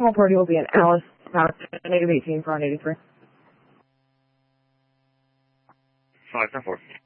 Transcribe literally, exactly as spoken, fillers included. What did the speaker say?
Decimal party will be in Alice, negative eighteen for on eighty-three. five ten four.